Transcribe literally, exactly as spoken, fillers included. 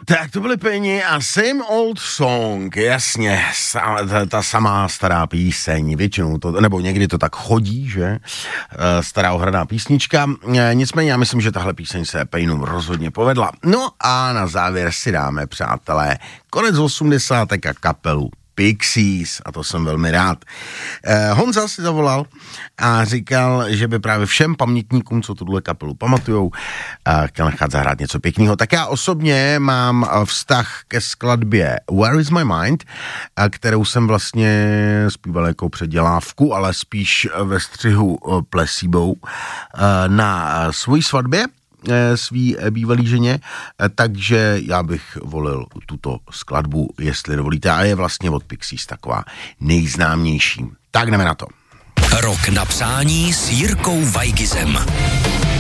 Tak to byly Penny a Same Old Song, jasně, ta, ta samá stará píseň, většinou to, nebo někdy to tak chodí, že, stará ohraná písnička, nicméně já myslím, že tahle píseň se Pennům rozhodně povedla. No a na závěr si dáme, přátelé, konec osmdesátek a kapelu Pixies, a to jsem velmi rád. Eh, Honza si zavolal a říkal, že by právě všem pamětníkům, co tuhle kapelu pamatujou, eh, chtěl nechat zahrát něco pěkného. Tak já osobně mám vztah ke skladbě Where is my mind, eh, kterou jsem vlastně zpíval jako předělávku, ale spíš ve střihu eh, Placebo eh, na svojí svatbě svý bývalý ženě, takže já bych volil tuto skladbu, jestli dovolíte, a je vlastně od Pixies taková nejznámější. Tak jdeme na to. Rok na přání s Jirkou Weigizem.